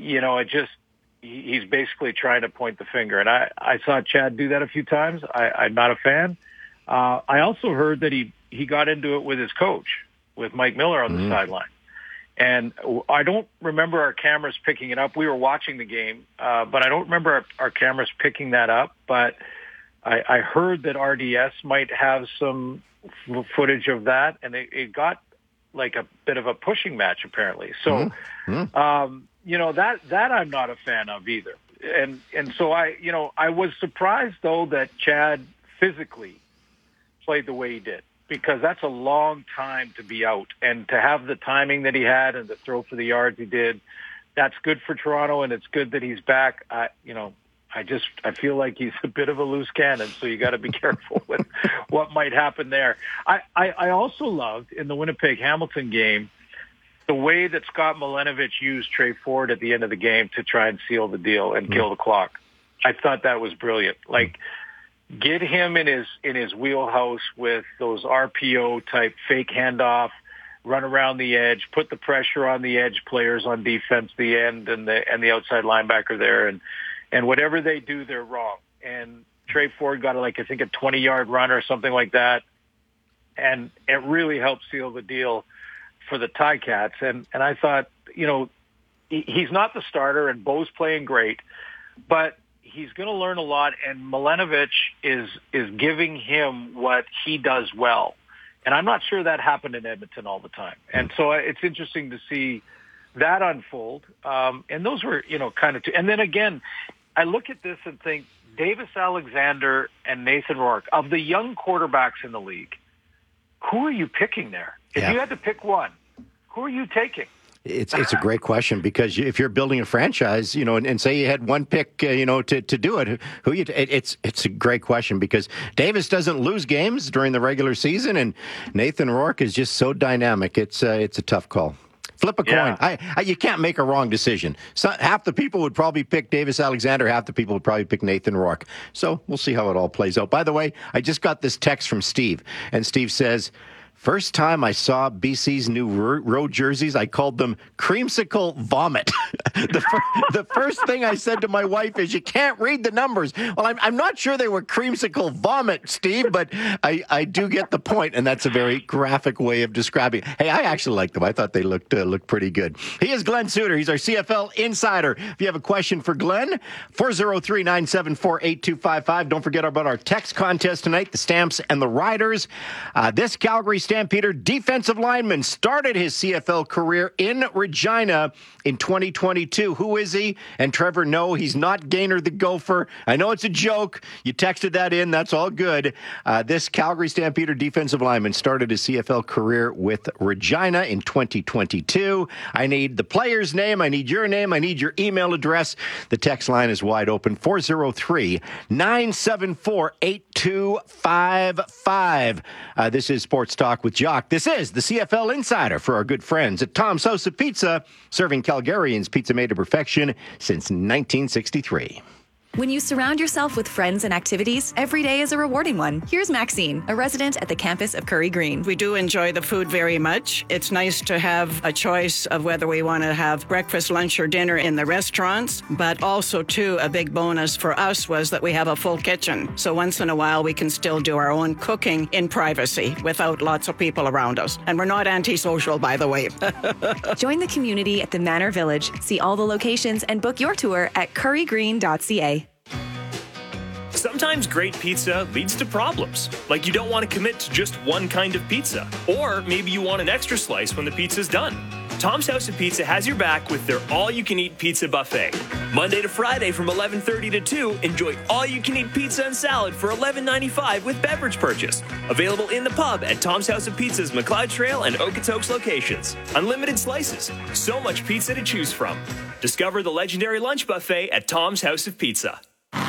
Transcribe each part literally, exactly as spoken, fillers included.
you know, it just, he's basically trying to point the finger. And I, I saw Chad do that a few times. I, I'm not a fan. Uh, I also heard that he, he got into it with his coach, with Mike Miller on the mm-hmm. sideline. And I don't remember our cameras picking it up. We were watching the game, uh, but I don't remember our, our cameras picking that up. But I, I heard that R D S might have some f- footage of that, and it, it got like a bit of a pushing match, apparently. So, mm-hmm. um, you know, that, that I'm not a fan of either. And, and so I, you know, I was surprised, though, that Chad physically played the way he did, because that's a long time to be out, and to have the timing that he had and to throw for the yards he did, that's good for Toronto, and it's good that he's back. I, you know, I just, I feel like he's a bit of a loose cannon, so you got to be careful with what might happen there. I, I, I also loved in the Winnipeg-Hamilton game the way that Scott Milenovich used Trey Ford at the end of the game to try and seal the deal and mm-hmm. kill the clock. I thought that was brilliant. Like, get him in his in his wheelhouse with those R P O type fake handoff, run around the edge, put the pressure on the edge players on defense, the end and the and the outside linebacker there, and and whatever they do, they're wrong. And Trey Ford got like I think a twenty yard run or something like that, and it really helped seal the deal for the Ticats. And and I thought, you know, he, he's not the starter, and Bo's playing great, but he's going to learn a lot, and Milenovich is is giving him what he does well. And I'm not sure that happened in Edmonton all the time. And so it's interesting to see that unfold. Um, and those were, you know, kind of two. And then again, I look at this and think Davis Alexander and Nathan Rourke, of the young quarterbacks in the league, who are you picking there? If yeah. you had to pick one, who are you taking? It's it's a great question, because if you're building a franchise, you know, and, and say you had one pick, uh, you know, to, to do it, who you? T- it, it's it's a great question, because Davis doesn't lose games during the regular season, and Nathan Rourke is just so dynamic. It's uh, it's a tough call. Flip a yeah. coin. I, I you can't make a wrong decision. So, half the people would probably pick Davis Alexander. Half the people would probably pick Nathan Rourke. So we'll see how it all plays out. By the way, I just got this text from Steve, and Steve says, first time I saw B C's new road jerseys, I called them creamsicle vomit. the, fir- the first thing I said to my wife is, you can't read the numbers. Well, I'm, I'm not sure they were creamsicle vomit, Steve, but I, I do get the point, and that's a very graphic way of describing it. Hey, I actually like them. I thought they looked uh, looked pretty good. He is Glenn Suter. He's our C F L insider. If you have a question for Glenn, four oh three, nine seven four, eight two five five. Don't forget about our text contest tonight, the Stamps and the Riders. Uh, this Calgary Stampeder defensive lineman started his C F L career in Regina in twenty twenty-two. Who is he? And Trevor, no, he's not Gaynor the Gopher. I know it's a joke. You texted that in. That's all good. Uh, this Calgary Stampeder defensive lineman started his C F L career with Regina in twenty twenty-two. I need the player's name. I need your name. I need your email address. The text line is wide open. four oh three, nine seven four, eight two five five. Uh, this is Sports Talk with Jock. This is the C F L Insider for our good friends at Tom's House of Pizza, serving Calgarians pizza made to perfection since nineteen sixty-three. When you surround yourself with friends and activities, every day is a rewarding one. Here's Maxine, a resident at the campus of Curry Green. We do enjoy the food very much. It's nice to have a choice of whether we want to have breakfast, lunch, or dinner in the restaurants, but also, too, a big bonus for us was that we have a full kitchen. So once in a while, we can still do our own cooking in privacy without lots of people around us. And we're not antisocial, by the way. Join the community at the Manor Village. See all the locations and book your tour at curry green dot c a. Sometimes great pizza leads to problems, like you don't want to commit to just one kind of pizza, or maybe you want an extra slice when the pizza's done. Tom's House of Pizza has your back with their all-you-can-eat pizza buffet. Monday to Friday from eleven thirty to two, enjoy all-you-can-eat pizza and salad for eleven ninety-five with beverage purchase. Available in the pub at Tom's House of Pizza's McLeod Trail and Okotoks locations. Unlimited slices, so much pizza to choose from. Discover the legendary lunch buffet at Tom's House of Pizza.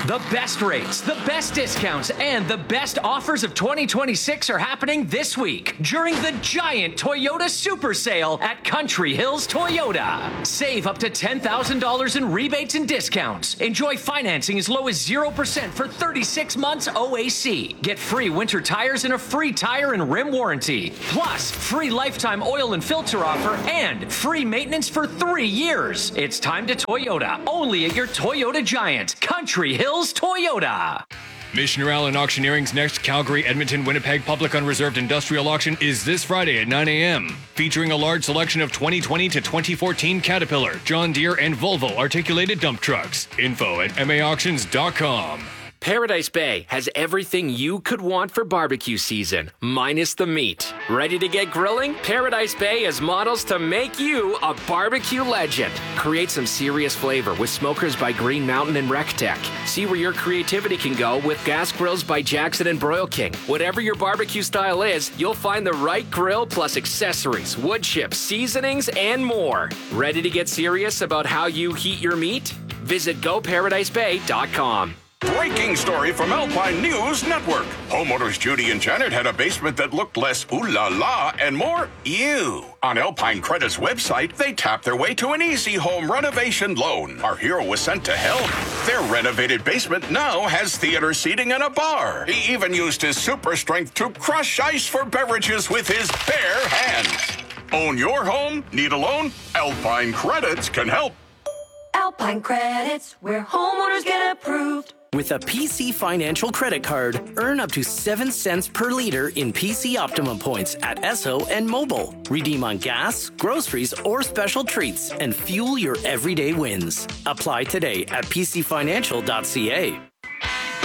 The best rates, the best discounts, and the best offers of twenty twenty-six are happening this week during the giant Toyota Super Sale at Country Hills Toyota. Save up to ten thousand dollars in rebates and discounts. Enjoy financing as low as zero percent for thirty-six months O A C. Get free winter tires and a free tire and rim warranty. Plus, free lifetime oil and filter offer and free maintenance for three years. It's time to Toyota, only at your Toyota Giant, Country Hills Toyota. Missioner Allen Auctioneering's next Calgary, Edmonton, Winnipeg Public Unreserved Industrial Auction is this Friday at nine a.m., featuring a large selection of twenty twenty to twenty fourteen Caterpillar, John Deere, and Volvo articulated dump trucks. Info at m a auctions dot com. Paradise Bay has everything you could want for barbecue season, minus the meat. Ready to get grilling? Paradise Bay has models to make you a barbecue legend. Create some serious flavor with smokers by Green Mountain and RecTech. See where your creativity can go with gas grills by Jackson and Broil King. Whatever your barbecue style is, you'll find the right grill plus accessories, wood chips, seasonings, and more. Ready to get serious about how you heat your meat? Visit go paradise bay dot com. Breaking story from Alpine News Network. Homeowners Judy and Janet had a basement that looked less ooh la la and more ew. On Alpine Credit's website, they tapped their way to an easy home renovation loan. Our hero was sent to help. Their renovated basement now has theater seating and a bar. He even used his super strength to crush ice for beverages with his bare hands. Own your home? Need a loan? Alpine Credits can help. Alpine Credits, where homeowners get approved. With a P C Financial credit card, earn up to seven cents per liter in P C Optimum points at Esso and Mobile. Redeem on gas, groceries, or special treats and fuel your everyday wins. Apply today at p c financial dot c a.